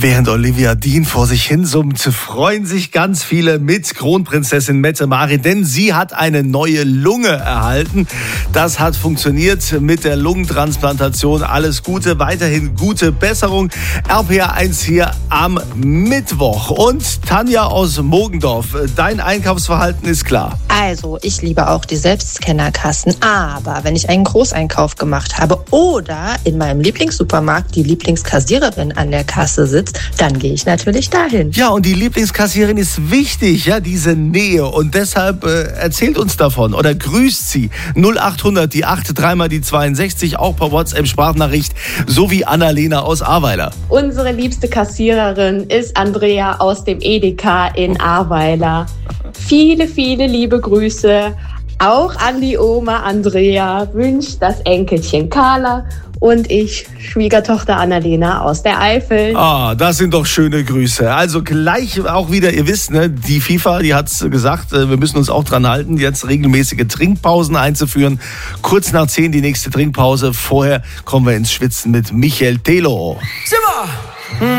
Während Olivia Dean vor sich hin summt, freuen sich ganz viele mit Kronprinzessin Mette-Marit, denn sie hat eine neue Lunge erhalten. Das hat funktioniert mit der Lungentransplantation. Alles Gute, weiterhin gute Besserung. RPA1 hier am Mittwoch. Und Tanja aus Mogendorf, dein Einkaufsverhalten ist klar. Also, ich liebe auch die Selbstscannerkassen, aber wenn ich einen Großeinkauf gemacht habe oder in meinem Lieblingssupermarkt die Lieblingskassiererin an der Kasse sitzt, dann gehe ich natürlich dahin. Ja, und die Lieblingskassiererin ist wichtig, ja, diese Nähe. Und deshalb erzählt uns davon oder grüßt sie. 0800 die 8, dreimal die 62, auch per WhatsApp-Sprachnachricht, sowie Annalena aus Ahrweiler. Unsere liebste Kassiererin ist Andrea aus dem Edeka in Ahrweiler. Viele, viele liebe Grüße. Auch an die Oma Andrea wünscht das Enkelchen Carla und ich, Schwiegertochter Annalena aus der Eifel. Ah, das sind doch schöne Grüße. Also gleich auch wieder, ihr wisst, ne, die FIFA, die hat's gesagt, wir müssen uns auch dran halten, jetzt regelmäßige Trinkpausen einzuführen. Kurz nach 10 die nächste Trinkpause. Vorher kommen wir ins Schwitzen mit Michael Telo. Simmer!